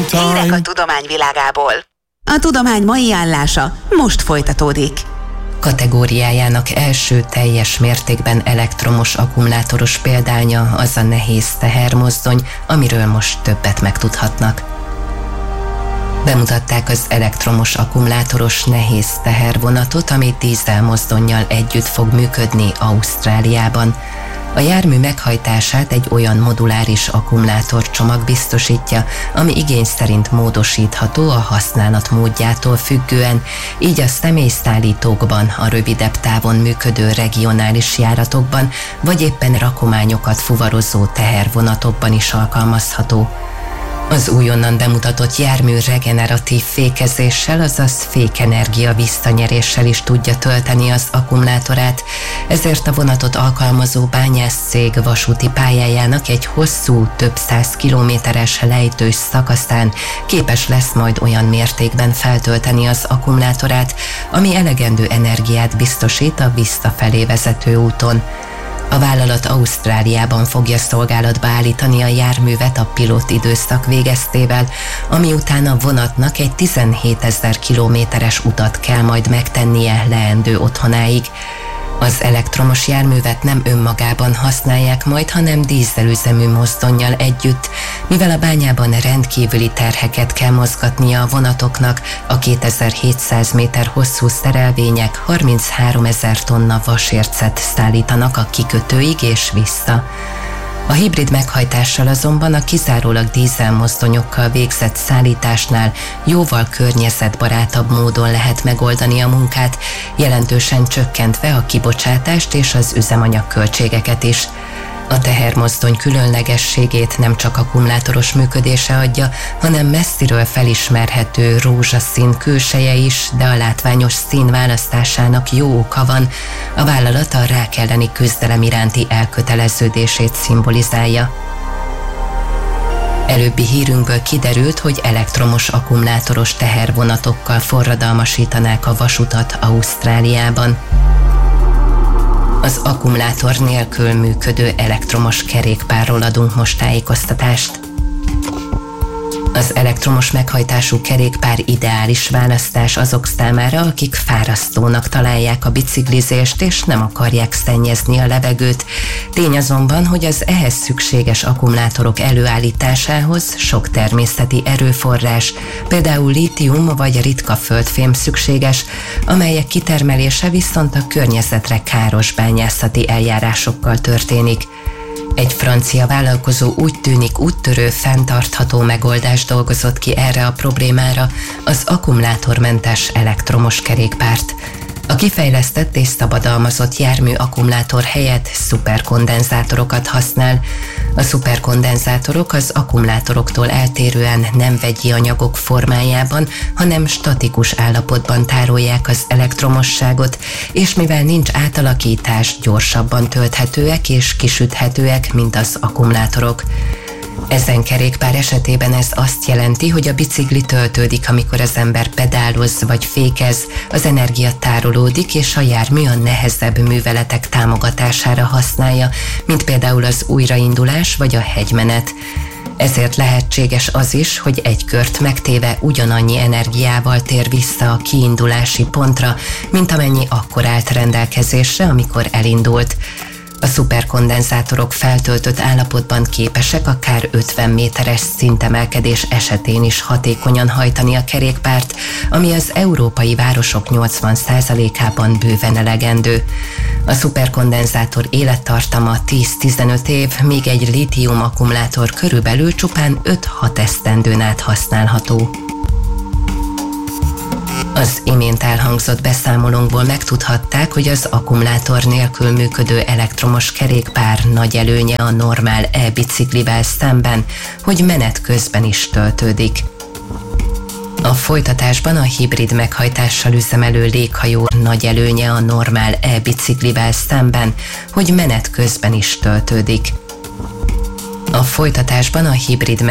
Hírek a tudomány világából. A tudomány mai állása most folytatódik. Kategóriájának első teljes mértékben elektromos akkumulátoros példánya az a nehéz tehermozdony, amiről most többet megtudhatnak. Bemutatták az elektromos akkumulátoros nehéz tehervonatot, ami dízelmozdonnyal együtt fog működni Ausztráliában. A jármű meghajtását egy olyan moduláris akkumulátorcsomag biztosítja, ami igény szerint módosítható a használat módjától függően, így a személyszállítókban, a rövidebb távon működő regionális járatokban, vagy éppen rakományokat fuvarozó tehervonatokban is alkalmazható. Az újonnan bemutatott jármű regeneratív fékezéssel, azaz fékenergia visszanyeréssel is tudja tölteni az akkumulátorát, ezért a vonatot alkalmazó bányászcég vasúti pályájának egy hosszú, több 100 kilométeres lejtős szakaszán képes lesz majd olyan mértékben feltölteni az akkumulátorát, ami elegendő energiát biztosít a visszafelé vezető úton. A vállalat Ausztráliában fogja szolgálatba állítani a járművet a pilot időszak végeztével, ami után a vonatnak egy 17 000 kilométeres utat kell majd megtennie leendő otthonáig. Az elektromos járművet nem önmagában használják majd, hanem dízelüzemű mozdonnyal együtt, mivel a bányában rendkívüli terheket kell mozgatnia a vonatoknak, a 2700 méter hosszú szerelvények 33 000 tonna vasércet szállítanak a kikötőig és vissza. A hibrid meghajtással azonban a kizárólag dízelmozdonyokkal végzett szállításnál jóval környezetbarátabb módon lehet megoldani a munkát, jelentősen csökkentve a kibocsátást és az üzemanyagköltségeket is. A tehermozdony különlegességét nem csak akkumulátoros működése adja, hanem messziről felismerhető rózsaszín külseje is, de a látványos szín választásának jó oka van. A vállalat a rák elleni küzdelem iránti elköteleződését szimbolizálja. Előbbi hírünkből kiderült, hogy elektromos akkumulátoros tehervonatokkal forradalmasítanák a vasutat Ausztráliában. Az akkumulátor nélkül működő elektromos kerékpárról adunk most tájékoztatást. Az elektromos meghajtású kerékpár ideális választás azok számára, akik fárasztónak találják a biciklizést és nem akarják szennyezni a levegőt. Tény azonban, hogy az ehhez szükséges akkumulátorok előállításához sok természeti erőforrás, például lítium vagy ritka földfém szükséges, amelyek kitermelése viszont a környezetre káros bányászati eljárásokkal történik. Egy francia vállalkozó úgy tűnik úttörő, fenntartható megoldást dolgozott ki erre a problémára, az akkumulátormentes elektromos kerékpárt. A kifejlesztett és szabadalmazott jármű akkumulátor helyett szuperkondenzátorokat használ. A szuperkondenzátorok az akkumulátoroktól eltérően nem vegyi anyagok formájában, hanem statikus állapotban tárolják az elektromosságot, és mivel nincs átalakítás, gyorsabban tölthetőek és kisüthetőek, mint az akkumulátorok. Ezen kerékpár esetében ez azt jelenti, hogy a bicikli töltődik, amikor az ember pedáloz vagy fékez, az energia tárolódik, és a jármű a nehezebb műveletek támogatására használja, mint például az újraindulás vagy a hegymenet. Ezért lehetséges az is, hogy egy kört megtéve ugyanannyi energiával tér vissza a kiindulási pontra, mint amennyi akkor állt rendelkezésre, amikor elindult. A szuperkondenzátorok feltöltött állapotban képesek akár 50 méteres szintemelkedés esetén is hatékonyan hajtani a kerékpárt, ami az európai városok 80%-ában bőven elegendő. A szuperkondenzátor élettartama 10-15 év, míg egy lítium akkumulátor körülbelül csupán 5-6 esztendőn át használható. Az imént elhangzott beszámolónkból megtudhatták, hogy az akkumulátor nélkül működő elektromos kerékpár nagy előnye a normál e-biciklivel szemben, hogy menet közben is töltődik. A folytatásban a hibrid meghajtással üzemelő léghajó nagy előnye a normál e-biciklivel szemben, hogy menet közben is töltődik. A folytatásban a hibrid